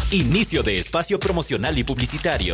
Inicio de espacio promocional y publicitario.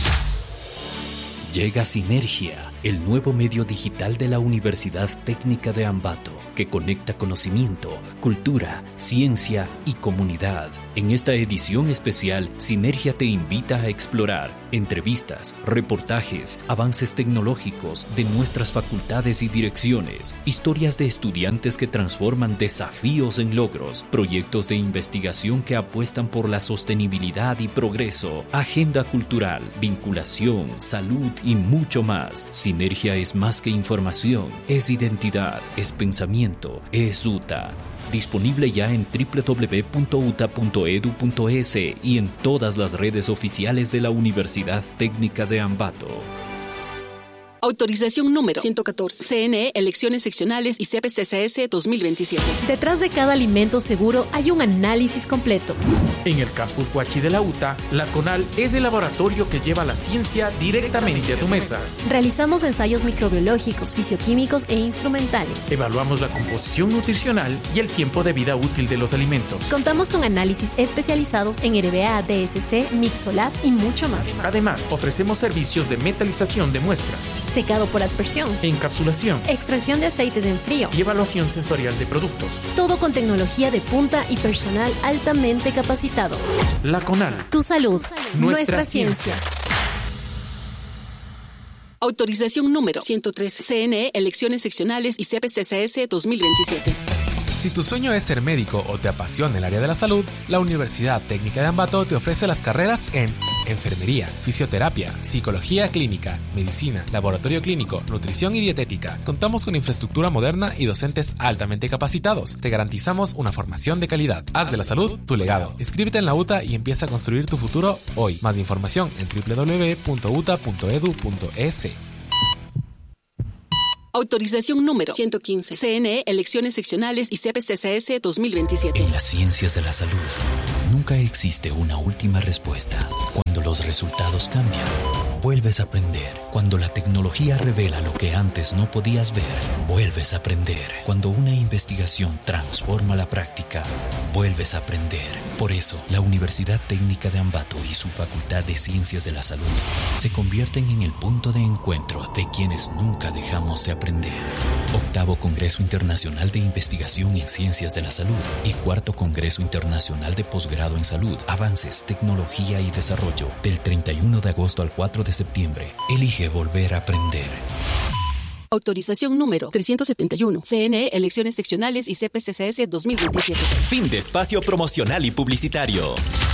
Llega Sinergia, el nuevo medio digital de la Universidad Técnica de Ambato, que conecta conocimiento, cultura, ciencia y comunidad. En esta edición especial, Sinergia te invita a explorar entrevistas, reportajes, avances tecnológicos de nuestras facultades y direcciones, historias de estudiantes que transforman desafíos en logros, proyectos de investigación que apuestan por la sostenibilidad y progreso, agenda cultural, vinculación, salud y mucho más. Sinergia es más que información, es identidad, es pensamiento, es UTA. Disponible ya en www.uta.edu.es y en todas las redes oficiales de la Universidad Técnica de Ambato. Autorización número 114. CNE, Elecciones Seccionales y CPCCS 2027. Detrás de cada alimento seguro hay un análisis completo. En el campus Huachi de la UTA, la CONAL es el laboratorio que lleva la ciencia directamente a tu mesa. Realizamos ensayos microbiológicos, fisioquímicos e instrumentales. Evaluamos la composición nutricional y el tiempo de vida útil de los alimentos. Contamos con análisis especializados en RBA, DSC, Mixolab y mucho más. Además, ofrecemos servicios de metalización de muestras, secado por aspersión, encapsulación, extracción de aceites en frío y evaluación sensorial de productos. Todo con tecnología de punta y personal altamente capacitado. La CONAL. Tu salud, nuestra ciencia. Autorización número 113. CNE, Elecciones Seccionales y CPCCS 2027. Si tu sueño es ser médico o te apasiona el área de la salud, la Universidad Técnica de Ambato te ofrece las carreras en enfermería, fisioterapia, psicología clínica, medicina, laboratorio clínico, nutrición y dietética. Contamos con infraestructura moderna y docentes altamente capacitados. Te garantizamos una formación de calidad. Haz de la salud tu legado. Inscríbete en la UTA y empieza a construir tu futuro hoy. Más información en www.uta.edu.es. Autorización número 115. CNE, Elecciones Seccionales y CPCCS 2027. En las ciencias de la salud, nunca existe una última respuesta. Cuando los resultados cambian, vuelves a aprender. Cuando la tecnología revela lo que antes no podías ver, vuelves a aprender. Cuando una investigación transforma la práctica, vuelves a aprender. Por eso, la Universidad Técnica de Ambato y su Facultad de Ciencias de la Salud se convierten en el punto de encuentro de quienes nunca dejamos de aprender. Octavo Congreso Internacional de Investigación en Ciencias de la Salud y Cuarto Congreso Internacional de Posgrado en Salud, Avances, Tecnología y Desarrollo, del 31 de agosto al 4 de septiembre. Elige volver a aprender. Autorización número 371. CNE, Elecciones Seccionales y CPCCS 2027. Fin de espacio promocional y publicitario.